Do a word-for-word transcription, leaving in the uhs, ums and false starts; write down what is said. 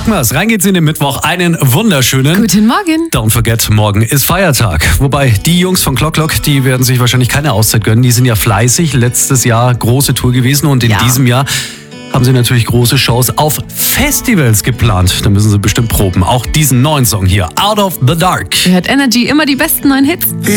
Rocken wir's. Rein geht's in den Mittwoch. Einen wunderschönen. Guten Morgen. Don't forget, morgen ist Feiertag. Wobei, die Jungs von Clock Clock, die werden sich wahrscheinlich keine Auszeit gönnen. Die sind ja fleißig. Letztes Jahr große Tour gewesen und in Ja. diesem Jahr haben sie natürlich große Shows auf Festivals geplant. Da müssen sie bestimmt proben. Auch diesen neuen Song hier, Out of the Dark. Ihr hört Energy, immer die besten neuen Hits.